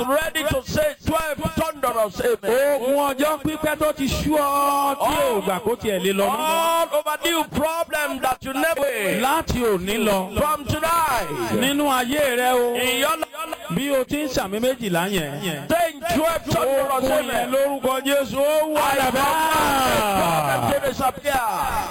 ready to say 12 thunderous amen. Ogun ọjọ́ pípẹ́ tó ti ṣú ọ tí ò gbà kó tiẹ̀ lé lọ. All overdue problem that you never láti òní lọ. from tonight. Nínú ayé rẹ o. In your Bí o ti ń sàmì méjìlá yẹn. saying 12 thunderous Ogun yẹn amen. lórúkọ Jésù ó wà Problem lábẹ́. to disappear.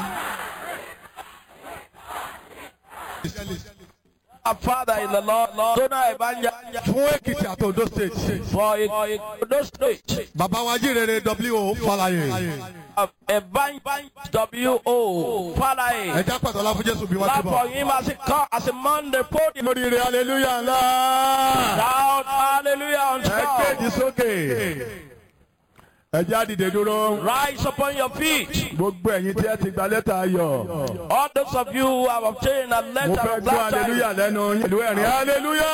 Our Father in the Lord, Dona Evangel Fún Èkìtì àti Ondo State. for those states. Bàbá wa jíire W.O. Falaye. Evangel W.O. Falaye. Ẹja pàtàkì fún Jésù bí wọ́n ti Clap bọ̀. for him as he come as a man the podium. Oríire hallelujah ńlá. Shout hallelujah on Ẹ top. kéèdì sókè. Ẹja dìde dúró. Rise upon your feet. Gbogbo ẹ̀yin tí ẹ ti gba lẹ́tà ayọ̀. All those of you who have obtained a Mo letter fẹ́ of gbọ́ glad tidings. hallelujah lẹ́nu yín. Ìlú ẹ̀rín hallelujah.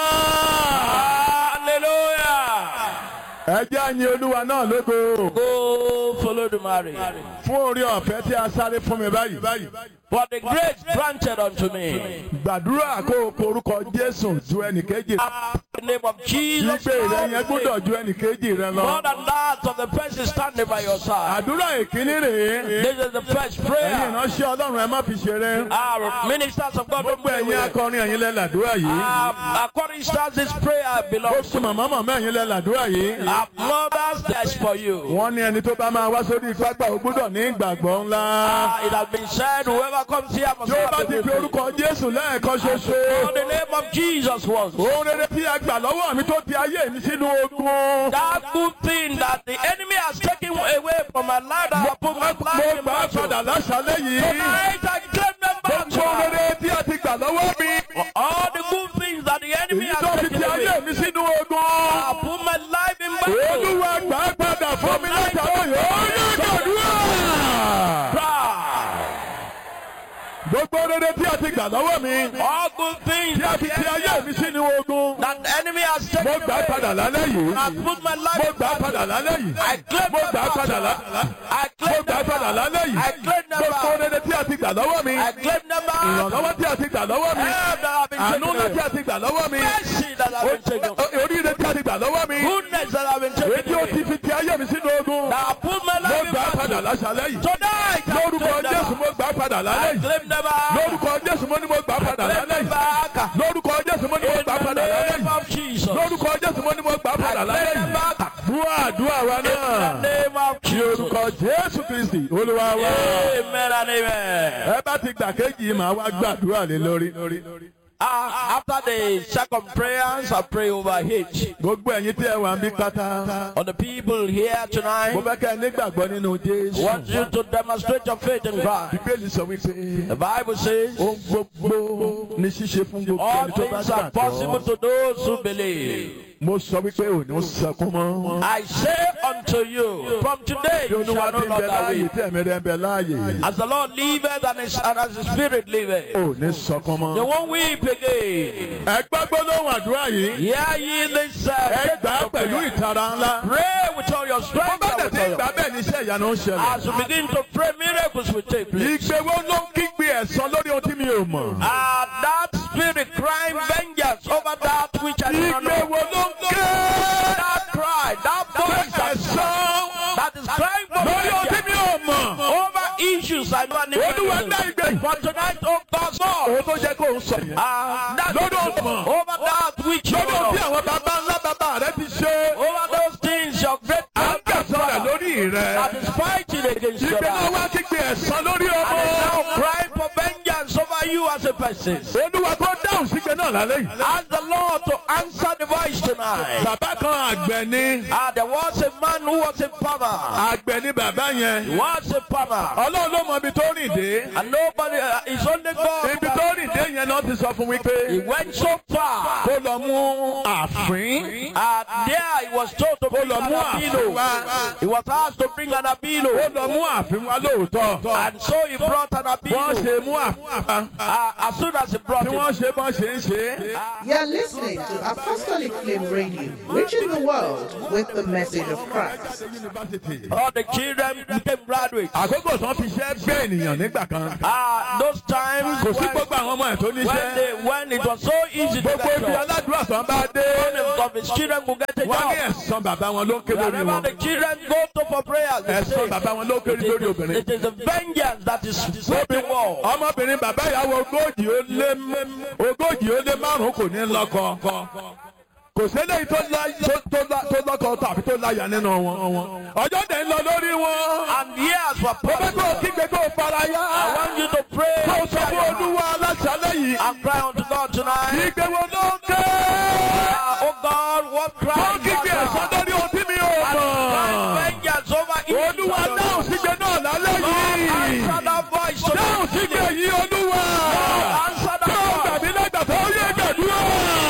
Hallelujah. Ẹja yin Olúwa náà lógo. Go follow the Mary. Fún orí ọ̀fẹ́ tí a sáré fún mi báyìí. For the grace granted unto me. Gbàdúrà kó o porúkọ Jésù ju ẹnìkejì. In the name of Jesus. Ìgbé rẹ yẹn gbọ́dọ̀ ju ẹnìkejì rẹ lọ. More than that of the person standing by your side. Àdúrà ìkíní rèé. This is the first Ẹ̀yin prayer. ìránṣẹ́ Ọlọ́run ẹ má fi ṣeré. Our ministers of God don't Gbogbo play ẹ̀yin with it. akọrin ẹ̀yin lẹ làdúrà yìí. According to this prayer belongs Gbogbo màmá ẹ̀yin lẹ làdúrà yìí. our mothers. That's for you. Wọ́n ní ẹni tó bá máa wá sórí pápá ó gbọ́dọ̀ ní ìgbàgbọ́ ńlá. It has been said, whoever comes here must Tí ó have bá the ti good fi faith. orúkọ Jésù lẹ́ẹ̀kan In ṣoṣo. the name of Jesus once. Ohun rere tí a gbà lọ́wọ́ mi tó ti ayé mi sínú ogun. That good thing that the enemy has taken away from my life, that I put my Mo life in gbà á battle. padà láṣálẹ́ yìí. Tonight I claim them back. Gbogbo rere tí a ti gbà lọ́wọ́ mi. All the good things that the enemy Èyí has tó fi taken ti ayé away, mi sínú ogun. I put my life in battle. Olúwa gbà á padà fún mi láti àwọn yòó yóò gbàdúrà. Gbogbo rere tí a ti gbà lọ́wọ́ mi. All good things Tí a that fi the ti ayé enemy, mi sínú ogun. that the enemy has Mo taken gbà á padà away, lálẹ́ yìí. I put my life Mo in gbà á padà battle. lálẹ́ yìí. I claim Mo them gbà á padà back. lálẹ́. I Mo claim gbà á them padà back. lálẹ́ yìí. I claim them Gbogbo back. rere tí a ti gbà lọ́wọ́ mi. I claim them back. Ìrànlọ́wọ́ tí a ti gbà lọ́wọ́ mi. Help that have been Àánú taken ńlá tí away. a ti gbà lọ́wọ́ mi. Mercy that have been taken away. Oríire tí a ti gbà lọ́wọ́ mi. Goodness that have been Èyí taken tí ó ti away. fi ti ayé mi sínú ogun. That I put my Mo life in gbà á padà battle. láṣálẹ́ yìí. Tonight I Lórúkọ claim them Jésù back. mo gbà á padà lálẹ́ I yìí. claim them back. Lórúkọ Jésù mo ní mo gbà á padà Claim lálẹ́ them yìí. back. Lórúkọ Jésù mo ní mo In gbà á the padà lálẹ́ name yìí. of Jesus. Lórúkọ Jésù mo ní mo gbà á I padà lálẹ́ claim them yìí. back. Dúà àdúrà wa In the náà. name of Ní Jesus. orúkọ Jésù Kristi Olúwa wa. Amen and amen. Ẹ bá ti gbà kéjì màá wá gbàdúrà lé lórí. After the second prayers, I pray over each. Gbogbo ẹ̀yin tí ẹ wà ń bí pátá. On the people here Mo tonight, fẹ́ kẹ́ ẹ nígbàgbọ́ nínú Jésù. want you to demonstrate your faith in Christ. Bíbélì sọ wípé The Bible says, ohun gbogbo ní ṣíṣe fún gbogbo all ẹni tó bá things are possible gbàgbọ́. to those who believe. Mo sọ wípé ò ní sọkún mọ́. I say unto you, from today Bí you Olúwa shall no ti ń bẹ longer láàyè weep. tí ẹ̀mí rẹ̀ ń bẹ láàyè. As the Lord liveth and as the Spirit liveth, Ò ní sọkún you mọ́. won't weep again. Ẹ gbàgbọ́ lóhùn àdúrà yìí. Hear ye this Ẹ gbà á pẹ̀lú ìtara ńlá. Pray with all your Bó strength. bá dẹ̀ and ti with all gbà your- bẹ́ẹ̀ ni iṣẹ́ ìyanu ń ṣẹlẹ̀. As you begin to pray, miracles will take place. Ìgbéwó ló ń kígbe ẹ̀san lórí ohun tí mi ò mọ̀. That spirit crying vengeance over that which I do not know. Ìgbéwó ló ń ké That cry, that voice that is crying for lórí ohun tí mi vengeance ò mọ̀. over issues I don't Olúwa dá know. ìgbé. For tonight, oh God, Òun tó jẹ́ kó ń sọ yẹn. that Lórí ohun mọ̀. over that which you Lórí ohun tí know. àwọn bàbá ńlá bàbá rẹ ti ṣe. Over those things your great À ń gbẹ̀sán rẹ̀ lórí rẹ̀. that is fighting against your Ìgbé náà life. wá kígbe ẹ̀san lórí And is ọmọ. now crying for vengeance over you as a person. Olúwa kó dáhùn sígbe náà lálẹ́ yìí. Ask the Lord to answer the voice tonight. Bàbá kan àgbẹ̀ ni. There was a man who was a farmer. Àgbẹ̀ ni bàbá yẹn. He was a farmer. Ọlọ́run ló mọ ibi tó rìn dé. And nobody, it's only God. Ibi tó rìn dé yẹn náà ti sọ fún wípé He went so far. kó lọ mú àfín. There he was told to bring an abilo. He was asked to bring an Ó abilo. lọ mú àfín wá lóòótọ́. And so he brought an Wọ́n abilo. ṣe mú àfín. As soon as he brought Bí it, wọ́n ṣe bọ́n ṣe ń ṣe. You are listening to Apostolic Flame Radio, reaching the world with the message of Christ. All the children became graduates. Àkókò tán fi ṣẹ́ bẹ́ẹ̀ ènìyàn nígbà kan. Those times Kò sí gbogbo àwọn ọmọ ẹ̀ tó níṣẹ́. when it was so easy to Gbogbo get ibi jobs. aládùúrà tán bá dé. Of his children could get a Wọ́n ní job. ẹ̀san bàbá wọn ló ń ké lórí Whenever wọn. the children go to for prayers, they say, Ẹ̀san bàbá wọn ló ń ké lórí obìnrin. it is the vengeance that is sweeping war. Ọmọbìnrin bàbá ìyàwó ogójì ó lé márùn-ún kò ní lọ́kọ. Kò sẹ́lẹ̀ tó lọ́kọ tàbí tó láyà nínú wọn. Ọjọ́ dẹ̀ ń lọ lórí wọn. And years were Ó bẹ́ passed. kó kígbe kó fara yá. I want you to pray Kó sọ fún Olúwa aláṣálẹ̀ yìí. and cry unto God tonight. Ìgbé wo ló ń ké? Oh God, what Kó cry? kígbe ẹ̀san lórí ohun tí mi ò mọ̀. Vengeance over evil. Olúwa dáhùn sígbe náà lálẹ́ yìí. Answer that voice. Dáhùn sígbe yìí Olúwa. Answer that Tó voice. gbàmí lẹ́gbàá tó yé gbàdúrà.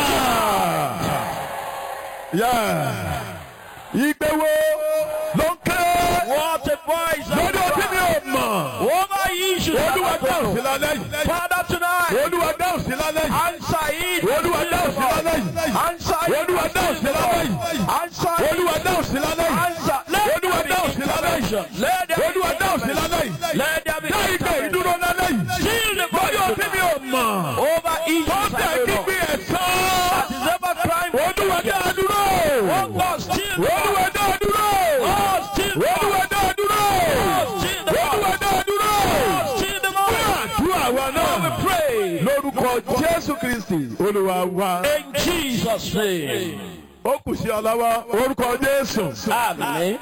Ìgbé wo ló ń ké? What a voice. Lórí ohun tí mi ò mọ̀. Over issues. Olúwa dáhùn sí lálẹ́ yìí. Father tonight. Olúwa dáhùn sí lálẹ́ yìí. Answer it. Olúwa dáhùn sí lálẹ́ yìí. Answer it. Olúwa dáhùn sí lálẹ́ yìí. Answer it. Olúwa dáhùn sí lálẹ́ yìí. Answer. Olúwa dáhùn sí lálẹ́ yìí. Let there be Olúwa dáhùn sí lálẹ́ yìí. Let there be Dá ìgbé ìdúró lálẹ́ yìí. Seal the Lórí ohun tí mi ò mọ̀. over issues. Tó tẹ̀ kígbe ẹ̀san. That is ever crime. Olúwa dá a dúró. Oh God, still the Olúwa dá a dúró. Oh, still the Olúwa dá a dúró. still the Olúwa dá a dúró. still the Àdúrà wa náà. pray. Lórúkọ Jésù Kristi. Olúwa wa. In Jesus' name. Ó kù sí ọ lọ́wọ́. Orúkọ Jésù. Amen.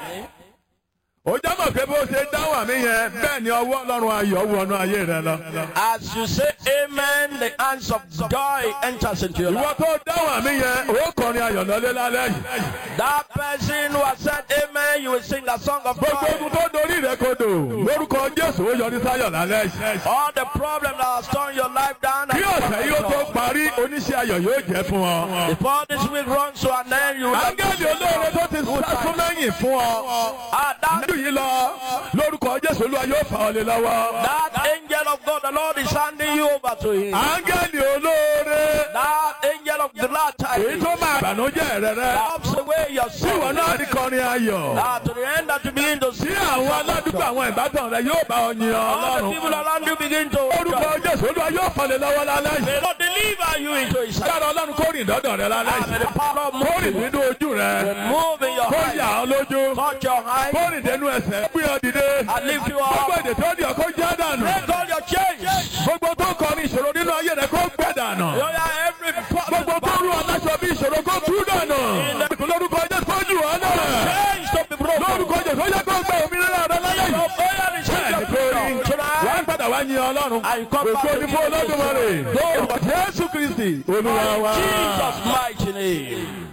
Ó jábọ̀ pé bó ṣe dáhùn àmì yẹn bẹ́ẹ̀ ni ọwọ́ Ọlọ́run ayọ̀ wọnú ayé rẹ lọ. As you say amen, the hands of joy enters into your Ìwọ life. tó dáhùn àmì yẹn ó kọrin ayọ̀ lọ́lé lálẹ́ yìí. That person who has said amen, you will sing the song of Gbogbo ogun joy. tó dorí rẹ kodò lórúkọ Jésù ó yọrí sáyọ̀ lálẹ́ yìí. All the problems that have torn your life down. Kí ọ̀sẹ̀ yìí ó tó parí oníṣẹ́ ayọ̀ yóò jẹ́ fún ọ. Before this week runs to an end, you will Áńgẹ́lì olóore tó ti sásún lẹ́yìn fún ọ. that Nínú yìí lọ lórúkọ Jésù Olúwa yóò fà ọ́ lé lọ́wọ́. angel of God, the Lord is handing you over to him. Áńgẹ́lì olóore That angel of the glad èyí tidings tó máa bànújẹ́ rẹ rẹ. helps away your Tí ìwọ sorrow. náà rí kọrin ayọ̀. To the end that you begin to Tí see àwọn aládùúgbò àwọn ìbátan rẹ yóò bá ọ yin all the Ọlọ́run. people around you begin to Orúkọ Jésù Olúwa yóò fà lé lọ́wọ́ lálẹ́ yìí. may not deliver you into his hand. Dára Ọlọ́run kó rìn dọ́dọ̀ rẹ lálẹ́ And may yìí. the power of Kó rìn moving nínú ojú rẹ. move in your Kó heart, yà ọ́ lójú. touch your Kó eyes, rìn dénú ẹsẹ̀. Gbé ọ dìde. and lift you Gbogbo up. èdè tó di ọkọ já dànù. Break all your chains. Gbogbo tó kọrin ìṣòro nínú ayé rẹ kó gbẹ dànù. Every Gbogbo tó rú aláṣọ bí ìṣòro kó tú dànù. Lórúkọ Jésù kó jù ọ́ náà. chains to be broken. Lórúkọ Jésù ó yẹ kó gbẹ òmìnira rẹ lálẹ́ yìí. Your prayer is Bẹ́ẹ̀ni kò rí. Wọ́n padà wá yin Ọlọ́run. Gbogbo ní fún Olódùmarè. Jésù Kristi Olúwa wa. Jesus' mighty name.